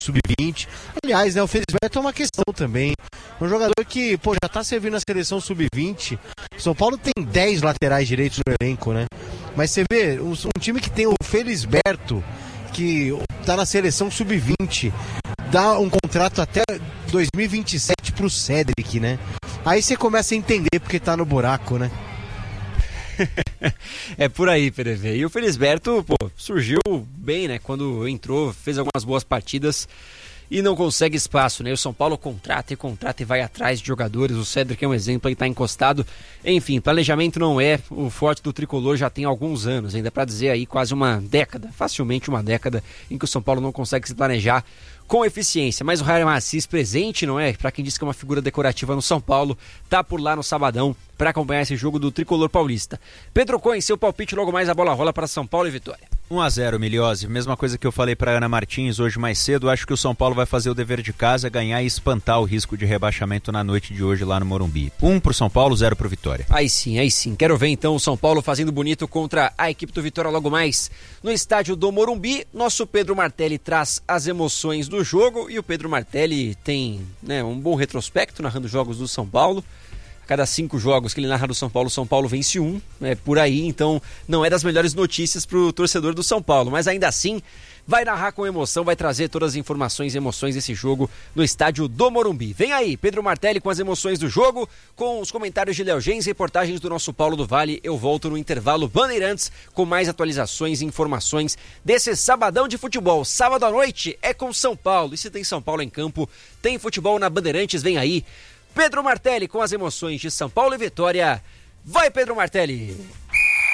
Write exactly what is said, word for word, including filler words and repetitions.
sub vinte. Aliás, né, o Felisberto é uma questão também. Um jogador que, pô, já tá servindo na seleção sub vinte. São Paulo tem dez laterais direitos no elenco, né? Mas você vê, um, um time que tem o Felisberto, que tá na seleção sub vinte, dá um contrato até dois mil e vinte e sete pro Cédric, né? Aí você começa a entender porque tá no buraco, né? É por aí, P D V. E o Felisberto, pô, surgiu bem, né? Quando entrou, fez algumas boas partidas e não consegue espaço, né? O São Paulo contrata e contrata e vai atrás de jogadores. O Cédric é um exemplo, aí tá encostado. Enfim, planejamento não é o forte do tricolor já tem alguns anos, ainda pra dizer aí quase uma década, facilmente uma década, em que o São Paulo não consegue se planejar com eficiência. Mas o Raio Macis presente, não é? Pra quem diz que é uma figura decorativa no São Paulo, tá por lá no sabadão para acompanhar esse jogo do tricolor paulista. Pedro Cohen, seu palpite, logo mais a bola rola para São Paulo e Vitória. um a zero, Miliose. Mesma coisa que eu falei para Ana Martins hoje mais cedo. Acho que o São Paulo vai fazer o dever de casa, ganhar e espantar o risco de rebaixamento na noite de hoje lá no Morumbi. um pro São Paulo, zero pro Vitória. Aí sim, aí sim. Quero ver então o São Paulo fazendo bonito contra a equipe do Vitória logo mais no estádio do Morumbi. Nosso Pedro Martelli traz as emoções do jogo e o Pedro Martelli tem, né, um bom retrospecto narrando jogos do São Paulo. A cada cinco jogos que ele narra do São Paulo, o São Paulo vence um, né, por aí, então não é das melhores notícias para o torcedor do São Paulo, mas ainda assim vai narrar com emoção, vai trazer todas as informações e emoções desse jogo no estádio do Morumbi. Vem aí, Pedro Martelli com as emoções do jogo, com os comentários de Léo Gens, reportagens do nosso Paulo do Vale. Eu volto no intervalo Bandeirantes com mais atualizações e informações desse sabadão de futebol. Sábado à noite é com São Paulo, e se tem São Paulo em campo, tem futebol na Bandeirantes. Vem aí Pedro Martelli com as emoções de São Paulo e Vitória. Vai, Pedro Martelli!